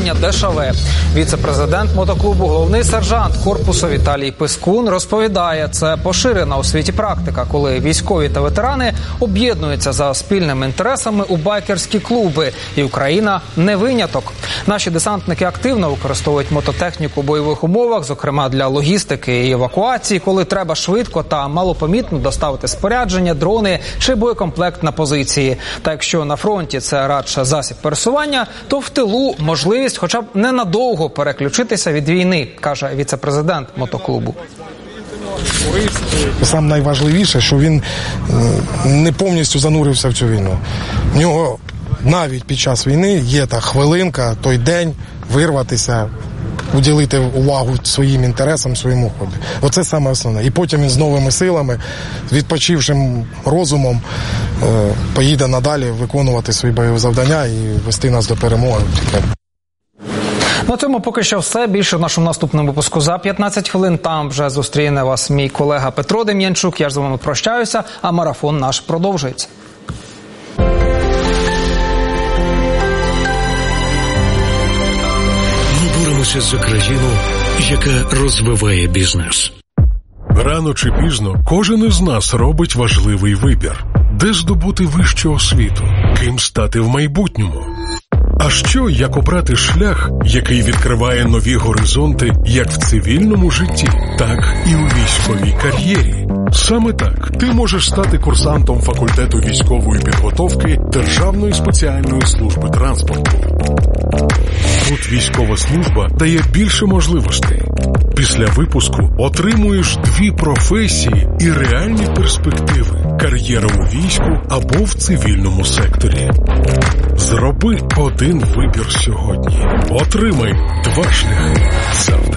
формування ДШВ. Віце-президент мотоклубу, головний сержант корпусу Віталій Пискун розповідає, це поширена у світі практика, коли військові та ветерани об'єднуються за спільними інтересами у байкерські клуби. І Україна не виняток. Наші десантники активно використовують мототехніку у бойових умовах, зокрема для логістики і евакуації, коли треба швидко та малопомітно доставити спорядження, дрони чи боєкомплект на позиції. Та якщо на фронті це радше засіб пересування, то в тилу можливість хоча б ненадовго переключитися від війни, каже віце-президент мотоклубу. Саме найважливіше, що він не повністю занурився в цю війну. В нього навіть під час війни є та хвилинка, той день вирватися, уділити увагу своїм інтересам, своєму хобі. Оце саме основне. І потім він з новими силами, відпочившим розумом, поїде надалі виконувати свої бойові завдання і вести нас до перемоги. На цьому поки що все. Більше в нашому наступному випуску за 15 хвилин. Там вже зустріне вас мій колега Петро Дем'янчук. Я ж з вами прощаюся, а марафон наш продовжується. За країну, яка розвиває бізнес. Рано чи пізно кожен із нас робить важливий вибір. Де здобути вищу освіту? Ким стати в майбутньому? А що, як обрати шлях, який відкриває нові горизонти як в цивільному житті, так і у військовій кар'єрі? Саме так ти можеш стати курсантом факультету військової підготовки Державної спеціальної служби транспорту. Тут військова служба дає більше можливостей. Після випуску отримуєш 2 професії і реальні перспективи. Кар'єра у війську або в цивільному секторі. Зроби один вибір сьогодні. Отримай 2 шляхи завтра.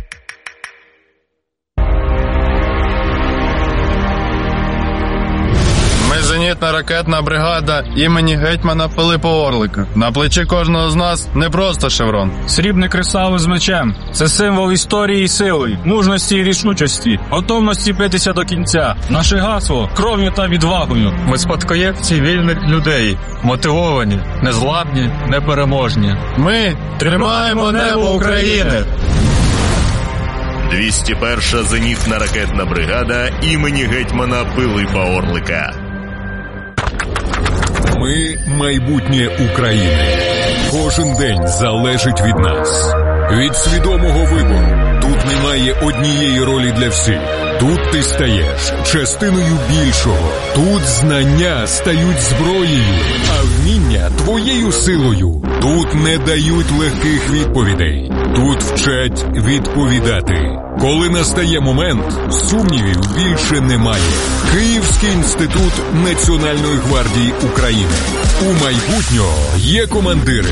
Зенітно-ракетна бригада імені гетьмана Пилипа Орлика. На плечі кожного з нас не просто шеврон. Срібний кресало з мечем – це символ історії і сили, мужності і рішучості, готовності битися до кінця. Наше гасло – кров'ю та відвагою. Ми спадкоємці вільних людей, мотивовані, незламні, непереможні. Ми тримаємо небо України! 201-ша зенітно-ракетна бригада імені гетьмана Пилипа Орлика. Ми – майбутнє України. Кожен день залежить від нас. Від свідомого вибору. Тут немає однієї ролі для всіх. Тут ти стаєш частиною більшого. Тут знання стають зброєю, а вміння – твоєю силою. Тут не дають легких відповідей. Тут вчать відповідати. Коли настає момент, сумнівів більше немає. Київський інститут Національної гвардії України. У майбутнього є командири.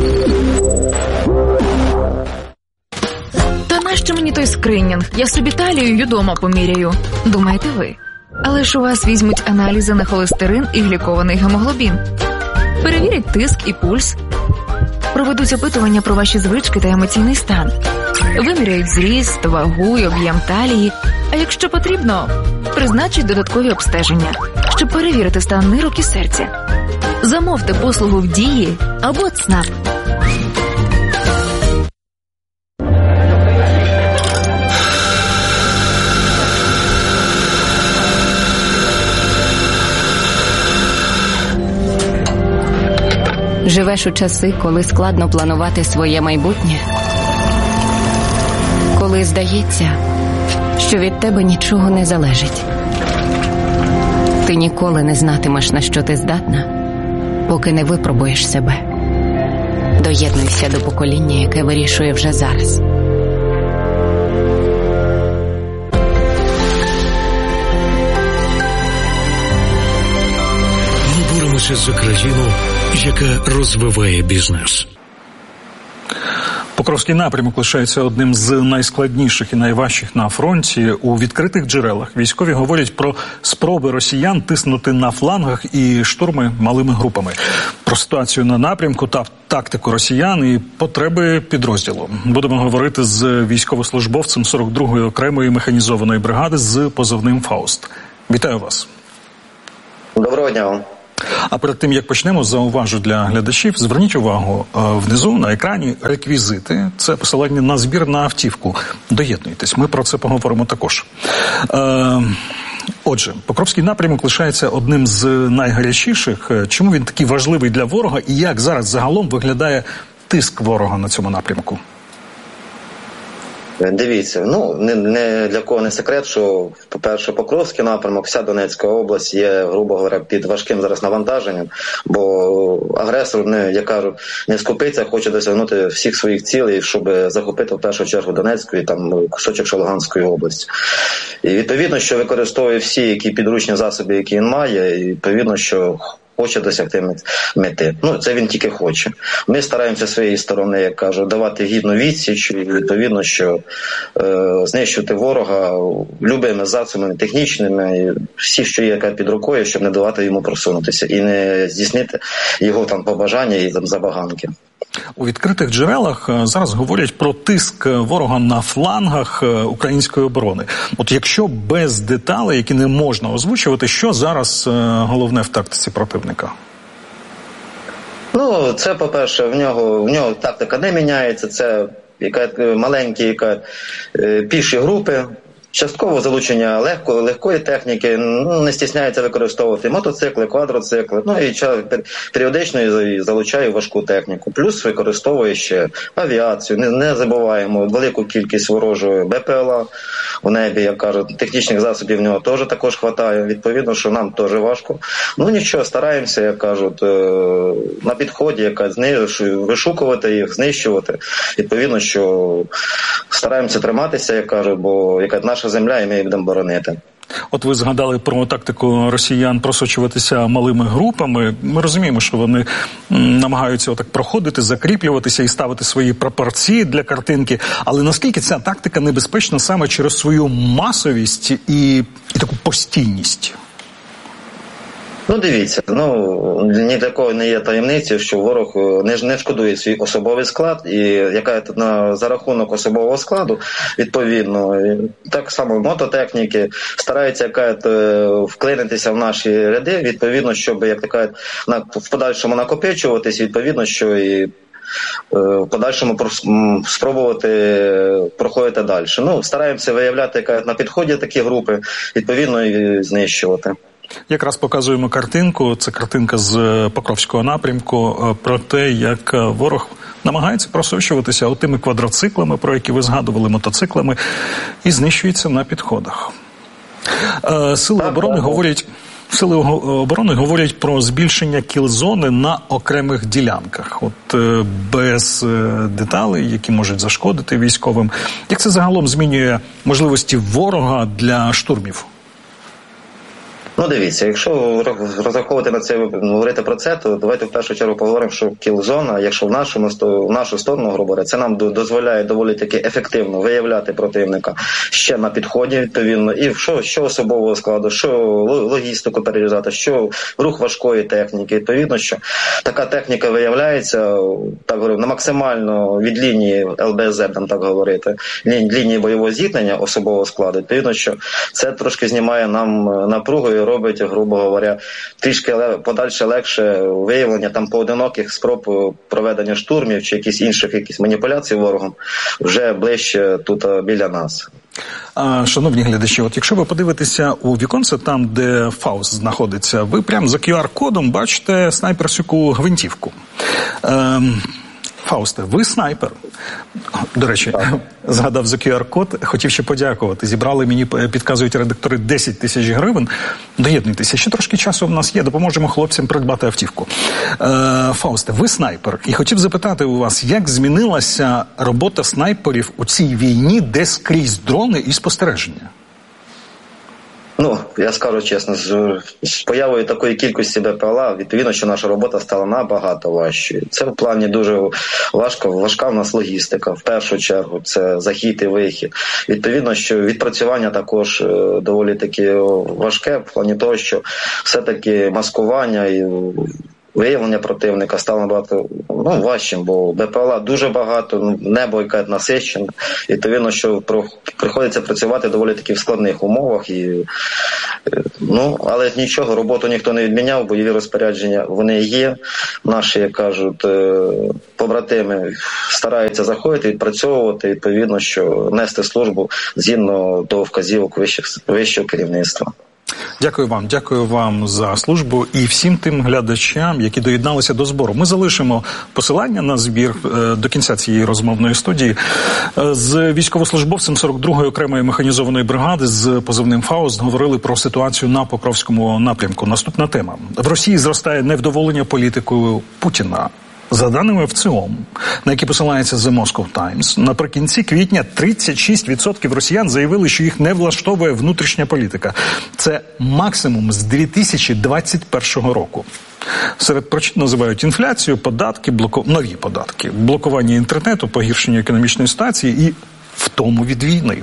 Та нащо мені той скринінг? Я собі талію й удома поміряю. Думаєте ви? Але ж у вас візьмуть аналізи на холестерин і глікований гемоглобін. Перевірять тиск і пульс. Проведуть опитування про ваші звички та емоційний стан. Виміряють зріст, вагу й об'єм талії. А якщо потрібно, призначать додаткові обстеження, щоб перевірити стан нирок і серця. Замовте послугу в Дії або ЦНАП. Живеш у часи, коли складно планувати своє майбутнє? Коли здається, що від тебе нічого не залежить? Ти ніколи не знатимеш, на що ти здатна, поки не випробуєш себе. Доєднуйся до покоління, яке вирішує вже зараз. Ми боремося за країну, яка розвиває бізнес. Покровський напрямок лишається одним з найскладніших і найважчих на фронті. У відкритих джерелах військові говорять про спроби росіян тиснути на флангах і штурми малими групами. Про ситуацію на напрямку та тактику росіян і потреби підрозділу. Будемо говорити з військовослужбовцем 42-ї окремої механізованої бригади з позивним «Фауст». Вітаю вас. Доброго дня вам. А перед тим, як почнемо, зауважу для глядачів, зверніть увагу, внизу на екрані реквізити, це посилання на збір на автівку. Доєднуйтесь, ми про це поговоримо також. Отже, Покровський напрямок лишається одним з найгарячіших. Чому він такий важливий для ворога і як зараз загалом виглядає тиск ворога на цьому напрямку? Дивіться, не для кого не секрет, що, по-перше, Покровський напрямок, вся Донецька область є, грубо говоря, під важким зараз навантаженням, бо агресор, як кажуть, не скупиться, хоче досягнути всіх своїх цілей, щоб захопити в першу чергу Донецьку і там кусочок ще Луганської області. І відповідно, що використовує всі які підручні засоби, які він має, і відповідно, що хоче досягти мети. Це він тільки хоче. Ми стараємося з своєї сторони, як кажу, давати гідну відсіч і відповідно, що знищувати ворога любими засобами технічними, всі, що є під рукою, щоб не давати йому просунутися і не здійснити його там побажання і там забаганки. У відкритих джерелах зараз говорять про тиск ворога на флангах української оборони. От якщо без деталей, які не можна озвучувати, що зараз головне в тактиці противника? Це, по-перше, в нього тактика не міняється, це маленькі піші групи, частково залучення легкої техніки, не стісняється використовувати мотоцикли, квадроцикли, і періодично залучає важку техніку. Плюс використовує ще авіацію. Не забуваємо велику кількість ворожої БПЛА у небі, як кажуть, технічних засобів в нього також хватає. Відповідно, що нам теж важко. Нічого, стараємося, як кажуть, на підході, вишукувати їх, знищувати. Відповідно, що стараємося триматися, як кажуть, бо наша земля, і ми її будемо боронити. От ви згадали про тактику росіян просочуватися малими групами. Ми розуміємо, що вони намагаються отак проходити, закріплюватися і ставити свої прапорці для картинки. Але наскільки ця тактика небезпечна саме через свою масовість і таку постійність? Дивіться, ні для кого не є таємницею, що ворог не шкодує свій особовий склад, і за рахунок особового складу, відповідно, так само мототехніки, стараються вклинитися в наші ряди, відповідно, щоб, в подальшому накопичуватись, відповідно, що і в подальшому спробувати проходити далі. Стараємося виявляти на підході такі групи, відповідно, і знищувати. Якраз показуємо картинку, це картинка з Покровського напрямку, про те, як ворог намагається просочуватися отими квадроциклами, про які ви згадували, мотоциклами, і знищується на підходах. Сили оборони говорять про збільшення кіл-зони на окремих ділянках. Без деталей, які можуть зашкодити військовим. Як це загалом змінює можливості ворога для штурмів? Дивіться, якщо розраховувати на це, говорити про це, то давайте в першу чергу поговоримо, що кіл-зона, якщо в нашу сторону, грубо говоря, це нам дозволяє доволі таки ефективно виявляти противника ще на підході, відповідно, і що особового складу, що логістику перерізати, що рух важкої техніки, відповідно, що така техніка виявляється, так говорю, на максимально від лінії ЛБЗ, так говорити, лінії бойового зіткнення особового складу, відповідно, що це трошки знімає нам напругу і робить, грубо говоря, трішки подальше легше виявлення поодиноких спроб проведення штурмів чи якісь маніпуляцій ворогом вже ближче тут біля нас. Шановні глядачі, якщо ви подивитеся у віконце, там, де Фауст знаходиться, ви прямо за QR-кодом бачите снайперську гвинтівку. Фаусте, ви снайпер. До речі, згадав за QR-код, хотів ще подякувати. Зібрали, мені підказують редактори, 10 тисяч гривень. Доєднуйтеся, ще трошки часу в нас є, допоможемо хлопцям придбати автівку. Фаусте, ви снайпер. І хотів запитати у вас, як змінилася робота снайперів у цій війні, де скрізь дрони і спостереження? Я скажу чесно, з появою такої кількості БПЛА, відповідно, що наша робота стала набагато важчою. Це в плані дуже важка в нас логістика. В першу чергу це захід і вихід. Відповідно, що відпрацювання також доволі таки важке, в плані того, що все-таки маскування і виявлення противника стало набагато важчим, бо БПЛА дуже багато, небо яке насичене, і відповідно, що приходиться працювати доволі таки в складних умовах. Але нічого, роботу ніхто не відміняв, бойові розпорядження вони є. Наші, як кажуть, побратими стараються заходити, відпрацьовувати, відповідно, що нести службу згідно до вказівок вищого керівництва. Дякую вам за службу і всім тим глядачам, які доєдналися до збору. Ми залишимо посилання на збір до кінця цієї розмовної студії. З військовослужбовцем 42-ї окремої механізованої бригади з позивним «Фауст» говорили про ситуацію на Покровському напрямку. Наступна тема. В Росії зростає невдоволення політикою Путіна. За даними ВЦИОМ, на які посилається The Moscow Times, наприкінці квітня 36% росіян заявили, що їх не влаштовує внутрішня політика. Це максимум з 2021 року. Серед причин називають інфляцію, податки, нові податки, блокування інтернету, погіршення економічної ситуації і втому від війни.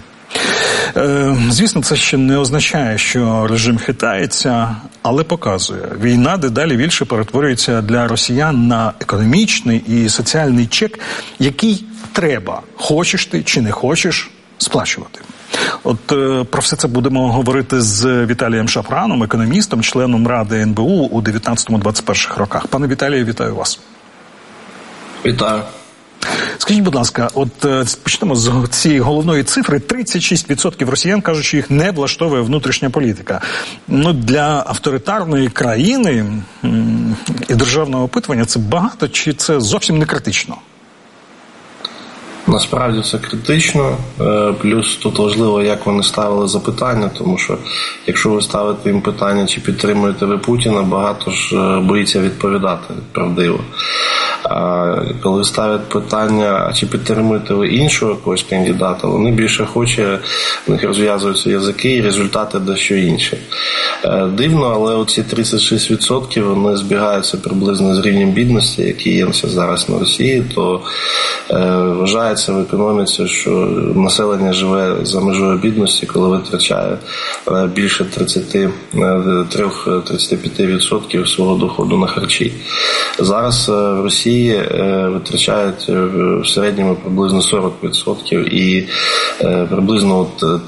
Звісно, це ще не означає, що режим хитається, але показує, війна дедалі більше перетворюється для росіян на економічний і соціальний чек, який треба, хочеш ти чи не хочеш, сплачувати. От про все це будемо говорити з Віталієм Шапраном, економістом, членом Ради НБУ у 19-21 роках. Пане Віталію, вітаю вас. Вітаю. Скажіть, будь ласка, почнемо з цієї головної цифри. 36% росіян кажуть, що їх не влаштовує внутрішня політика. Для авторитарної країни і державного опитування це багато чи це зовсім не критично? Насправді це критично, плюс тут важливо, як вони ставили запитання, тому що якщо ви ставите їм питання, чи підтримуєте ви Путіна, багато ж боїться відповідати правдиво. А коли ставлять питання, чи підтримуєте ви іншого якогось кандидата, вони більше хочуть, в них розв'язуються язики і результати дещо інші. Дивно, але оці 36% вони збігаються приблизно з рівнем бідності, який є зараз на Росії, то вважається в економіці, що населення живе за межою бідності, коли витрачає більше 33-35% свого доходу на харчі. Зараз в Росії витрачають в середньому приблизно 40% і приблизно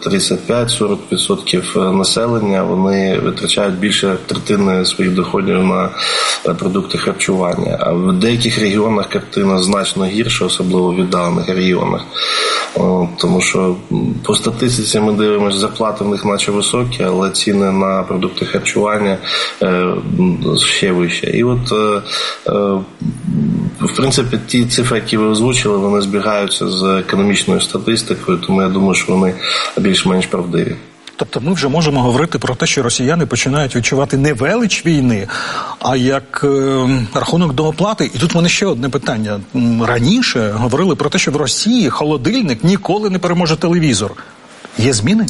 35-40% населення вони витрачають більше третини своїх доходів на продукти харчування. А в деяких регіонах картина значно гірша, особливо в віддалених регіонах. Тому що по статистиці ми дивимося, зарплати в них наче високі, але ціни на продукти харчування ще вищі. І в принципі, ті цифри, які ви озвучили, вони збігаються з економічною статистикою, тому я думаю, що вони більш-менш правдиві. Тобто ми вже можемо говорити про те, що росіяни починають відчувати не велич війни, а як рахунок до оплати. І тут в мене ще одне питання. Раніше говорили про те, що в Росії холодильник ніколи не переможе телевізор. Є зміни?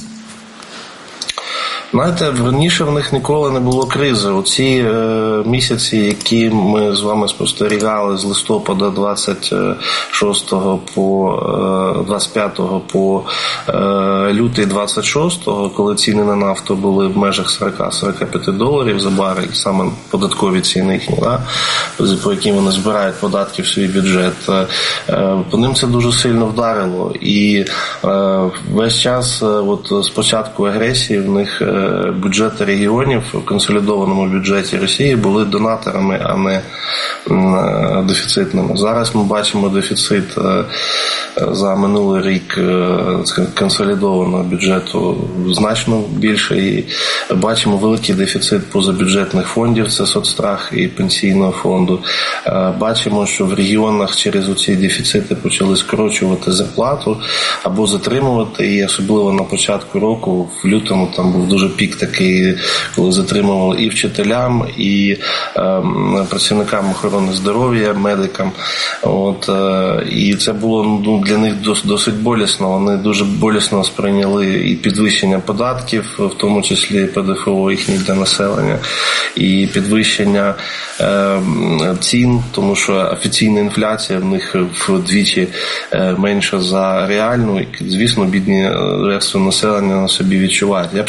Знаєте, раніше в них ніколи не було кризи. Оці місяці, які ми з вами спостерігали з листопада 26 по 25 по лютий 26, коли ціни на нафту були в межах $40-45 за барель, саме податкові ціни їхні, по яким вони збирають податки в свій бюджет, по ним це дуже сильно вдарило. І весь час, з початку агресії, в них бюджети регіонів в консолідованому бюджеті Росії були донаторами, а не дефіцитними. Зараз ми бачимо дефіцит за минулий рік консолідованого бюджету значно більше, і бачимо великий дефіцит позабюджетних фондів, це соцстрах і пенсійного фонду. Бачимо, що в регіонах через ці дефіцити почали скорочувати зарплату або затримувати, і особливо на початку року, в лютому, там був дуже пік такий, коли затримували і вчителям, і працівникам охорони здоров'я, медикам. І це було для них досить болісно. Вони дуже болісно сприйняли і підвищення податків, в тому числі ПДФО їхніх для населення, і підвищення цін, тому що офіційна інфляція в них вдвічі менша за реальну, і, звісно, бідні верстви населення на собі відчувають. Я б сказав так,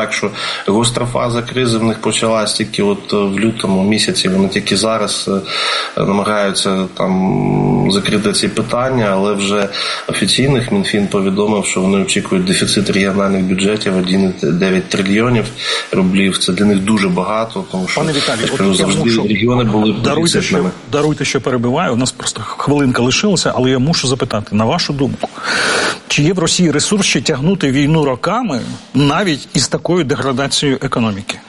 так, що гостра фаза кризи в них почалась тільки от в лютому місяці. Вони тільки зараз намагаються там закрити ці питання, але вже офіційних Мінфін повідомив, що вони очікують дефіцит регіональних бюджетів 1,9 трильйонів рублів. Це для них дуже багато, тому що, пане Віталій, завжди регіони були дефіцитними. Даруйте, що перебиваю, у нас просто хвилинка лишилася, але я мушу запитати, на вашу думку, чи є в Росії ресурс ще тягнути війну роками навіть із такою деградацією економіки?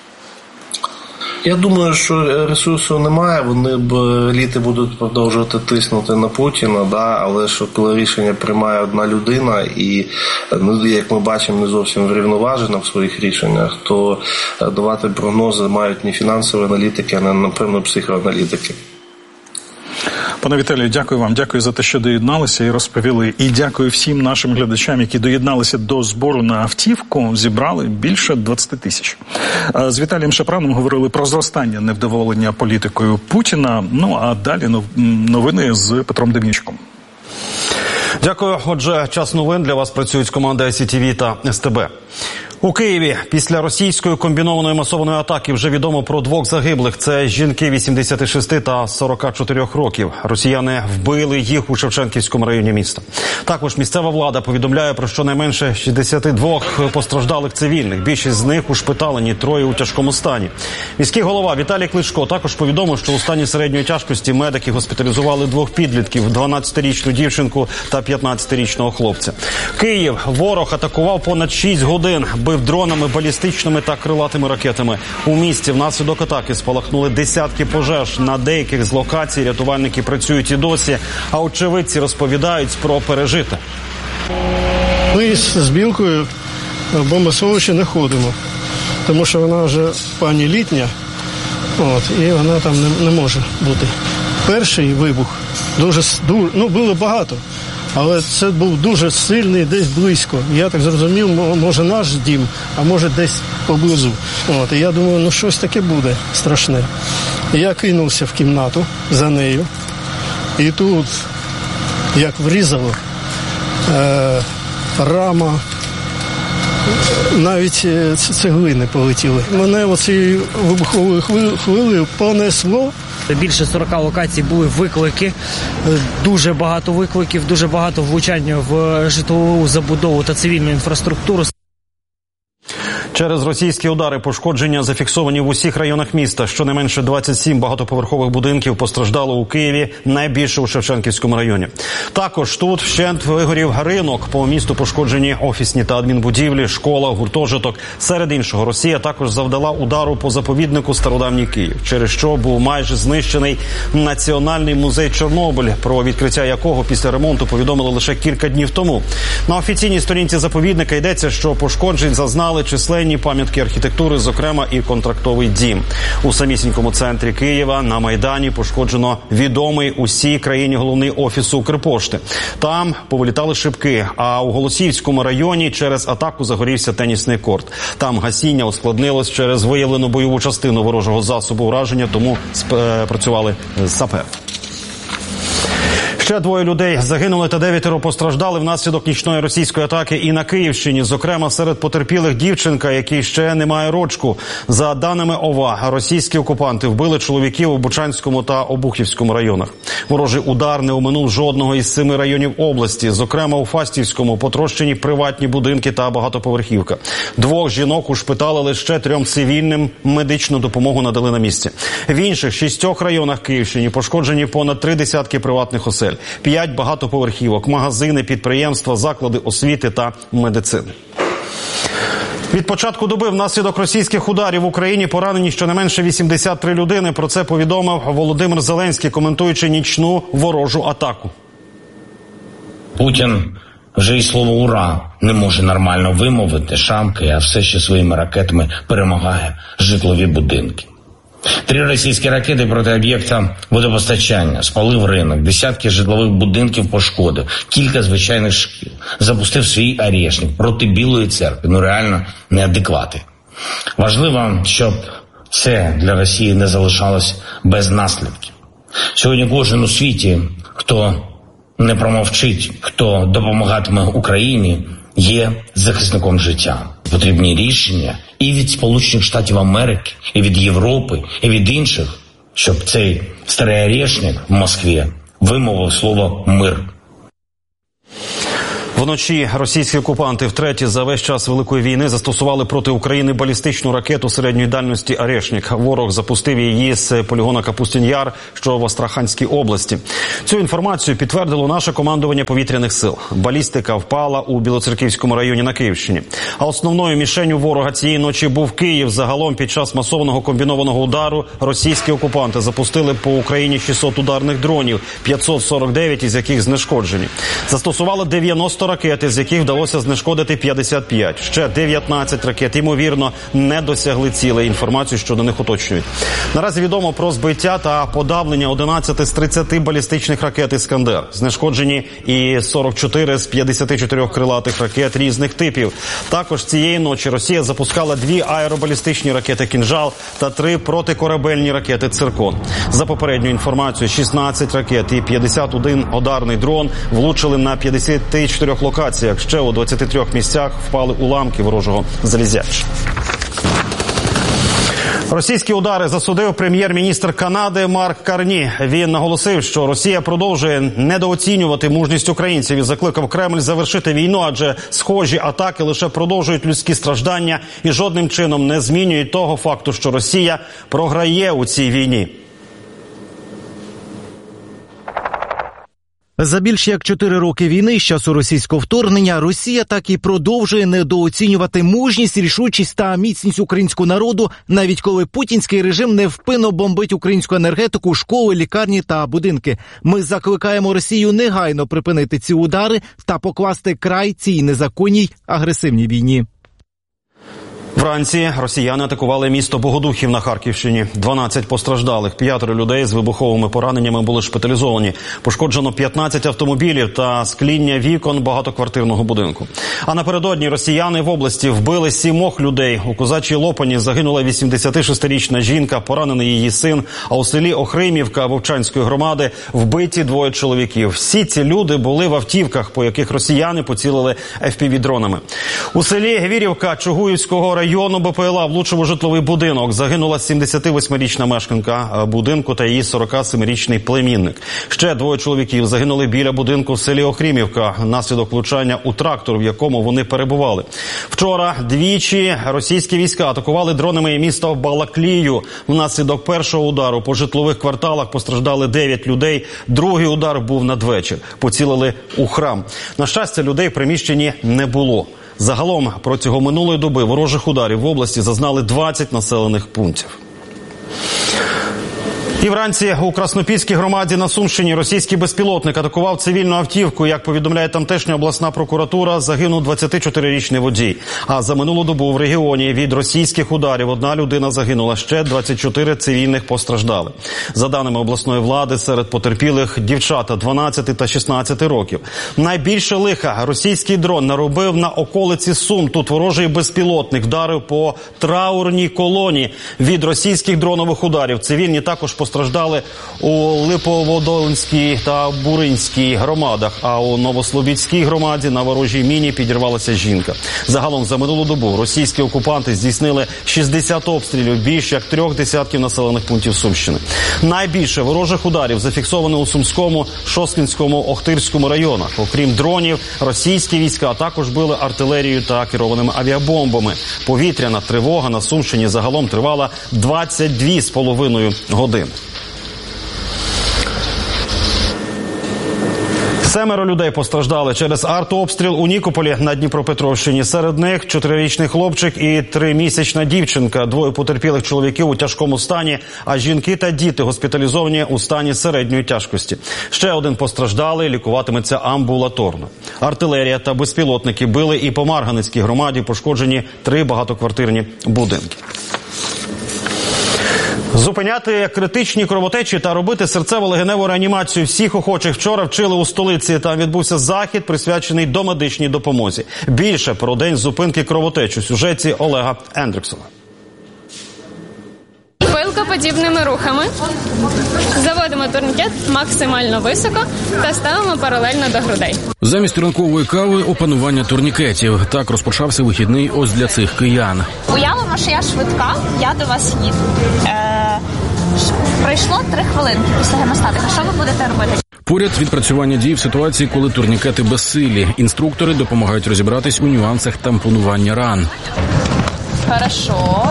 Я думаю, що ресурсу немає, вони б еліти будуть продовжувати тиснути на Путіна, да, але що коли рішення приймає одна людина і, як ми бачимо, не зовсім врівноважена в своїх рішеннях, то давати прогнози мають не фінансові аналітики, а напевно психоаналітики. Пане Віталію, дякую вам. Дякую за те, що доєдналися і розповіли. І дякую всім нашим глядачам, які доєдналися до збору на автівку. Зібрали більше 20 тисяч. З Віталієм Шапраном говорили про зростання невдоволення політикою Путіна. Ну, а далі новини з Петром Дем'ячком. Дякую. Отже, час новин. Для вас працюють команди ICTV та СТБ. У Києві після російської комбінованої масованої атаки вже відомо про 2 загиблих. Це жінки 86 та 44 років. Росіяни вбили їх у Шевченківському районі міста. Також місцева влада повідомляє про щонайменше 62 постраждалих цивільних. Більшість з них ушпиталені, 3 у тяжкому стані. Міський голова Віталій Кличко також повідомив, що у стані середньої тяжкості медики госпіталізували 2 підлітків – 12-річну дівчинку та 15-річного хлопця. Київ ворог атакував понад 6 годин. Бив дронами, балістичними та крилатими ракетами. У місті внаслідок атаки спалахнули десятки пожеж. На деяких з локацій рятувальники працюють і досі, а очевидці розповідають про пережите. Ми з Білкою в бомбосховище не ходимо, тому що вона вже пані літня, і вона там не може бути. Перший вибух було багато. Але це був дуже сильний, десь близько. Я так зрозумів, може наш дім, а може десь поблизу. І я думаю, щось таке буде страшне. Я кинувся в кімнату за нею. І тут, як врізало, рама, навіть цеглини полетіли. Мене оцією вибуховою хвилею понесло. Більше 40 локацій були виклики, дуже багато викликів, дуже багато влучання в житлову забудову та цивільну інфраструктуру. Через російські удари пошкодження зафіксовані в усіх районах міста. Щонайменше 27 багатоповерхових будинків постраждало у Києві, найбільше у Шевченківському районі. Також тут вщент вигорів ринок. По місту пошкоджені офісні та адмінбудівлі, школа, гуртожиток. Серед іншого, Росія також завдала удару по заповіднику Стародавній Київ, через що був майже знищений Національний музей Чорнобиль, про відкриття якого після ремонту повідомили лише кілька днів тому. На офіційній сторінці заповідника йдеться, що пошкоджень зазнали численні пам'ятки архітектури, зокрема і контрактовий дім. У самісінькому центрі Києва на Майдані пошкоджено відомий усій країні головний офіс Укрпошти. Там повилітали шибки, а у Голосіївському районі через атаку загорівся тенісний корт. Там гасіння ускладнилось через виявлену бойову частину ворожого засобу ураження, тому працювали сапери. Ще 2 людей загинули та 9 постраждали внаслідок нічної російської атаки і на Київщині. Зокрема, серед потерпілих дівчинка, якій ще немає рочку. За даними ОВА, російські окупанти вбили чоловіків у Бучанському та Обухівському районах. Ворожий удар не оминув жодного із 7 районів області. Зокрема, у Фастівському потрощені приватні будинки та багатоповерхівка. 2 жінок ушпиталили, ще 3 цивільним медичну допомогу надали на місці. В інших 6 районах Київщини пошкоджені понад 3 десятки приватних осель. 5 багатоповерхівок, магазини, підприємства, заклади освіти та медицини. Від початку доби внаслідок російських ударів в Україні поранені щонайменше 83 людини. Про це повідомив Володимир Зеленський, коментуючи нічну ворожу атаку. Путін вже і слово «ура» не може нормально вимовити, шамкає, а все ще своїми ракетами перемагає житлові будинки. 3 російські ракети проти об'єкта водопостачання, спалив ринок, десятки житлових будинків пошкодив, кілька звичайних шкіл, запустив свій арешник проти Білої церкви, реально неадеквати. Важливо, щоб це для Росії не залишалось без наслідків. Сьогодні кожен у світі, хто не промовчить, хто допомагатиме Україні, є захисником життя. потрібні рішення і від Сполучених Штатів Америки, і від Європи, і від інших, щоб цей старий орешник в Москві вимовив слово «мир». Вночі російські окупанти втретє за весь час Великої війни застосували проти України балістичну ракету середньої дальності «Орешник». Ворог запустив її з полігона Капустин-Яр, що в Астраханській області. Цю інформацію підтвердило наше командування повітряних сил. Балістика впала у Білоцерківському районі на Київщині. А основною мішенню ворога цієї ночі був Київ. Загалом під час масованого комбінованого удару російські окупанти запустили по Україні 600 ударних дронів, 549 із яких знешкоджені. Застосували 90 ракети, з яких вдалося знешкодити 55. Ще 19 ракет, ймовірно, не досягли цілей. Інформацію щодо них уточнюють. Наразі відомо про збиття та подавлення 11 з 30 балістичних ракет «Іскандер». Знешкоджені і 44 з 54 крилатих ракет різних типів. Також цієї ночі Росія запускала 2 аеробалістичні ракети «Кінжал» та 3 протикорабельні ракети «Циркон». За попередньою інформацією, 16 ракет і 51 ударний дрон влучили на 54 локаціях. Ще у 23 місцях впали уламки ворожого залізяча. Російські удари засудив прем'єр-міністр Канади Марк Карні. Він наголосив, що Росія продовжує недооцінювати мужність українців і закликав Кремль завершити війну, адже схожі атаки лише продовжують людські страждання і жодним чином не змінюють того факту, що Росія програє у цій війні. За більш як 4 роки війни з часу російського вторгнення Росія так і продовжує недооцінювати мужність, рішучість та міцність українського народу, навіть коли путінський режим невпинно бомбить українську енергетику, школи, лікарні та будинки. Ми закликаємо Росію негайно припинити ці удари та покласти край цій незаконній агресивній війні. Вранці росіяни атакували місто Богодухів на Харківщині. 12 постраждалих, 5 людей з вибуховими пораненнями були шпиталізовані. Пошкоджено 15 автомобілів та скління вікон багатоквартирного будинку. А напередодні росіяни в області вбили 7 людей. У Козачій Лопані загинула 86-річна жінка, поранений її син. А у селі Охримівка Вовчанської громади вбиті 2 чоловіків. Всі ці люди були в автівках, по яких росіяни поцілили FPV-дронами. У селі Гвірівка Чугуївського району БПЛА влучив у житловий будинок. Загинула 78-річна мешканка будинку та її 47-річний племінник. Ще 2 чоловіків загинули біля будинку в селі Охримівка внаслідок влучання у трактор, в якому вони перебували. Вчора двічі російські війська атакували дронами місто Балаклію. Внаслідок першого удару по житлових кварталах постраждали 9 людей. Другий удар був надвечір. Поцілили у храм. На щастя, людей в приміщенні не було. Загалом протягом минулої доби ворожих ударів в області зазнали 20 населених пунктів. І вранці у Краснопільській громаді на Сумщині російський безпілотник атакував цивільну автівку. Як повідомляє тамтешня обласна прокуратура, загинув 24-річний водій. А за минулу добу в регіоні від російських ударів 1 людина загинула, ще 24 цивільних постраждали. За даними обласної влади, серед потерпілих дівчата 12 та 16 років. Найбільше лиха російський дрон наробив на околиці Сум. Тут ворожий безпілотник вдарив по траурній колоні. Від російських дронових ударів цивільні також постраждали у Липоводолинській та Буринській громадах, а у Новослобідській громаді на ворожій міні підірвалася жінка. Загалом за минулу добу російські окупанти здійснили 60 обстрілів більш як 3 десятків населених пунктів Сумщини. Найбільше ворожих ударів зафіксовано у Сумському, Шосткинському, Охтирському районах. Окрім дронів, російські війська також били артилерією та керованими авіабомбами. Повітряна тривога на Сумщині загалом тривала 22,5 години. 7 людей постраждали через артобстріл у Нікополі на Дніпропетровщині. Серед них 4-річний хлопчик і 3-місячна дівчинка. 2 потерпілих чоловіків у тяжкому стані, а жінки та діти госпіталізовані у стані середньої тяжкості. Ще 1 постраждалий лікуватиметься амбулаторно. Артилерія та безпілотники били і по Марганецькій громаді, пошкоджені 3 багатоквартирні будинки. Зупиняти критичні кровотечі та робити серцево-легеневу реанімацію всіх охочих вчора вчили у столиці. Там відбувся захід, присвячений домедичній допомозі. Більше про день зупинки кровотеч у сюжеті Олега Ендріксона. подібними рухами заводимо турнікет максимально високо та ставимо паралельно до грудей. Замість ранкової кави – опанування турнікетів. Так розпочався вихідний ось для цих киян. Уявимо, що я швидка, я до вас їду. Пройшло 3 хвилинки після гемостатика. Що ви будете робити? Поряд відпрацювання дій в ситуації, коли турнікети безсилі. Інструктори допомагають розібратись у нюансах тампонування ран. Хорошо.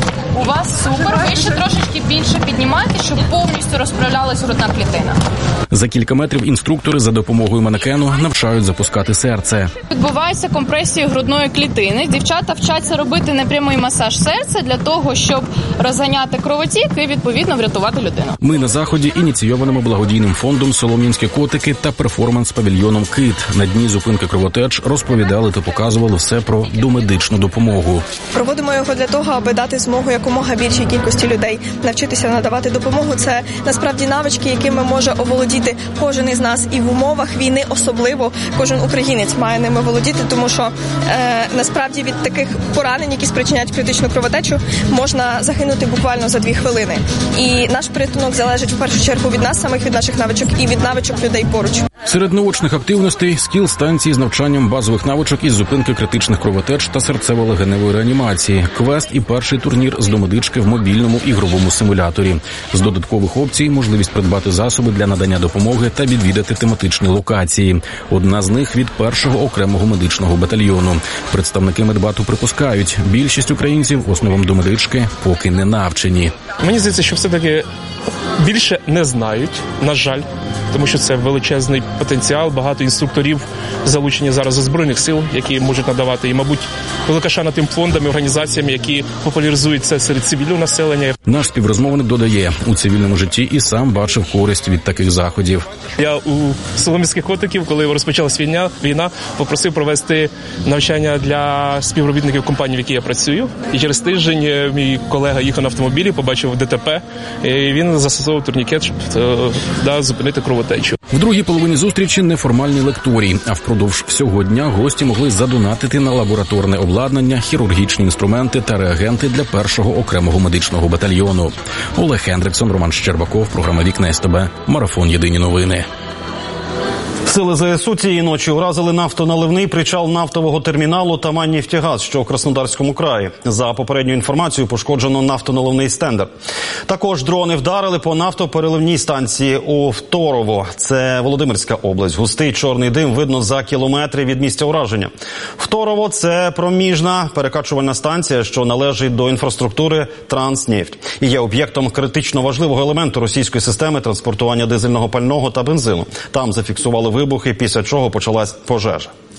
У вас супер. Ви ще трошечки більше піднімайте, щоб повністю розправлялась грудна клітина. За кілька метрів інструктори за допомогою манекену навчають запускати серце. Відбувається компресія грудної клітини. Дівчата вчаться робити непрямий масаж серця для того, щоб розганяти кровотік і, відповідно, врятувати людину. Ми на заході ініційованому благодійним фондом «Солом'янські котики» та перформанс-павільйоном «Кит». На дні зупинки кровотеч розповідали та показували все про домедичну допомогу. Проводимо його для того, аби дати змогу якомога більшій кількості людей навчитися надавати допомогу. Це насправді навички, якими може оволодіти кожен із нас, і в умовах війни особливо кожен українець має ними володіти, тому що насправді від таких поранень, які спричиняють критичну кровотечу, можна загинути буквально за 2 хвилини. І наш порятунок залежить в першу чергу від нас самих, від наших навичок і від навичок людей поруч. Серед наочних активностей – скіл-станції з навчанням базових навичок із зупинки критичних кровотеч та серцево-легеневої реанімації, квест і перший турнір з домедички в мобільному ігровому симуляторі. З додаткових опцій – можливість придбати засоби для надання допомоги та відвідати тематичні локації. Одна з них – від першого окремого медичного батальйону. Представники медбату припускають, більшість українців основам домедички поки не навчені. Мені здається, що все-таки більше не знають, на жаль, тому що це величезний потенціал, багато інструкторів залучені зараз зі Збройних сил, які можуть надавати. І, мабуть, велика шана тим фондам і організаціям, які популяризують це серед цивільного населення. Наш співрозмовник додає, у цивільному житті і сам бачив користь від таких заходів. Я у Солом'янських котиків, коли розпочалась війна, попросив провести навчання для співробітників компанії, в якій я працюю. І через тиждень мій колега їхав на автомобілі, побачив ДТП, і він застосовував турнікет, щоб зупинити кровотечу. В другій половині зустрічі неформальний лекторій, а впродовж всього дня гості могли задонатити на лабораторне обладнання, хірургічні інструменти та реагенти для першого окремого медичного батальйону. Олег Хендриксон, Роман Щербаков, програма «Вікна СТБ», марафон «Єдині новини». Сили ЗСУ цієї ночі уразили нафтоналивний причал нафтового терміналу «Тамань-Нефтегаз», що у Краснодарському краї. За попередньою інформацією, пошкоджено нафтоналивний стендер. Також дрони вдарили по нафтопереливній станції у Второво. Це Володимирська область. Густий чорний дим видно за кілометри від місця ураження. Второво – це проміжна перекачувальна станція, що належить до інфраструктури «Транснефть» і є об'єктом критично важливого елементу російської системи транспортування дизельного пального та бензину. Там зафіксували вибухи, після чого почалась пожежа.